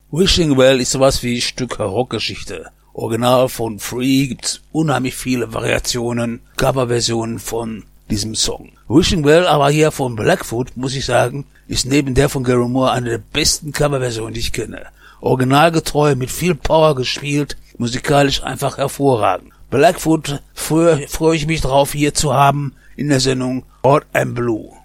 Wishing Well ist sowas wie ein Stück Rockgeschichte. Original von Free gibt's unheimlich viele Variationen, Coverversionen von diesem Song. Wishing Well, aber hier von Blackfoot, muss ich sagen, ist neben der von Gary Moore eine der besten Coverversionen, die ich kenne. Originalgetreu, mit viel Power gespielt, musikalisch einfach hervorragend. Blackfoot freue ich mich drauf, hier zu haben in der Sendung Hot and Blue.